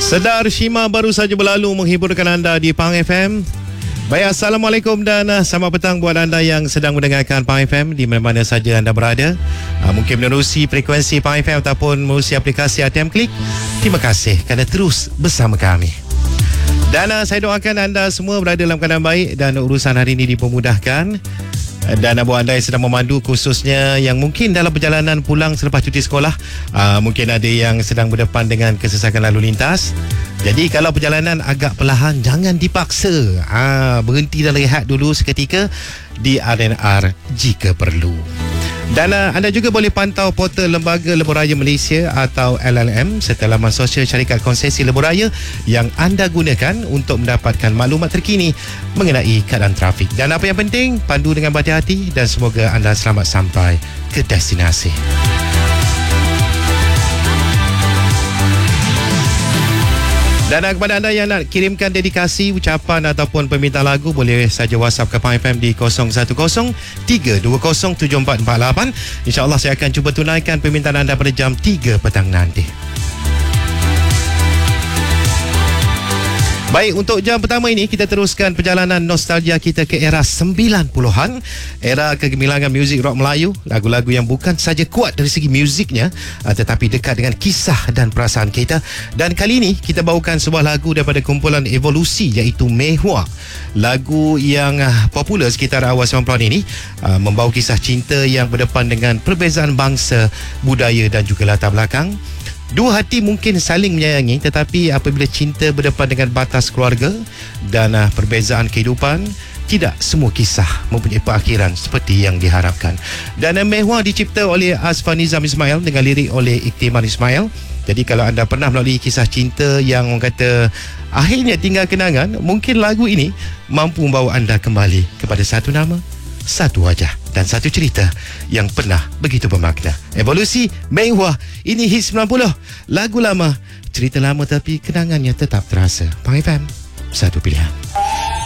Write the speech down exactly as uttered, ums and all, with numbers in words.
Sedar Shima baru saja berlalu menghiburkan anda di Pang F M. Baik, Assalamualaikum dan uh, selamat petang buat anda yang sedang mendengarkan Pang F M di mana-mana saja anda berada. Uh, mungkin menerusi frekuensi Pang F M ataupun menerusi aplikasi A T M Klik. Terima kasih kerana terus bersama kami. Dan uh, saya doakan anda semua berada dalam keadaan baik dan urusan hari ini dipermudahkan. Dan buat anda yang sedang memandu, khususnya yang mungkin dalam perjalanan pulang selepas cuti sekolah, uh, mungkin ada yang sedang berdepan dengan kesesakan lalu lintas. Jadi kalau perjalanan agak perlahan, jangan dipaksa, uh, berhenti dan rehat dulu seketika di R and R jika perlu. Dan uh, anda juga boleh pantau portal Lembaga Lebuhraya Malaysia atau L L M serta laman sosial syarikat konsesi lebuhraya yang anda gunakan untuk mendapatkan maklumat terkini mengenai keadaan trafik. Dan apa yang penting, pandu dengan berhati-hati dan semoga anda selamat sampai ke destinasi. Dan kepada anda yang nak kirimkan dedikasi, ucapan ataupun permintaan lagu, boleh saja WhatsApp ke Pang F M di kosong satu kosong tiga dua kosong tujuh empat empat lapan. InsyaAllah saya akan cuba tunaikan permintaan anda pada jam tiga petang nanti. Baik, untuk jam pertama ini kita teruskan perjalanan nostalgia kita ke era sembilan puluhan, era kegemilangan muzik rock Melayu, lagu-lagu yang bukan saja kuat dari segi muziknya tetapi dekat dengan kisah dan perasaan kita. Dan kali ini kita bawakan sebuah lagu daripada kumpulan Evolusi iaitu Mehua. Lagu yang popular sekitar awal sembilan puluhan ini membawa kisah cinta yang berdepan dengan perbezaan bangsa, budaya dan juga latar belakang. Dua hati mungkin saling menyayangi, tetapi apabila cinta berdepan dengan batas keluarga dan uh, perbezaan kehidupan, tidak semua kisah mempunyai perakhiran seperti yang diharapkan. Dan uh, Mehua dicipta oleh Azfar Nizam Ismail dengan lirik oleh Iktimar Ismail. Jadi kalau anda pernah melalui kisah cinta yang orang kata akhirnya tinggal kenangan, mungkin lagu ini mampu membawa anda kembali kepada satu nama, satu wajah dan satu cerita yang pernah begitu bermakna. Evolusi, Mehua. Ini hit sembilan puluh. Lagu lama, cerita lama tapi kenangannya tetap terasa. Pang F M, satu pilihan.